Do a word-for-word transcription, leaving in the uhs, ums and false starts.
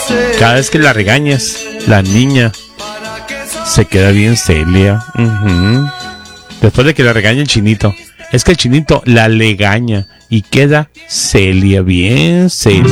Cada vez que la regañas, la niña se queda bien seria. Uh-huh. Después de que la regaña el chinito, es que el chinito la legaña y queda seria, bien seria.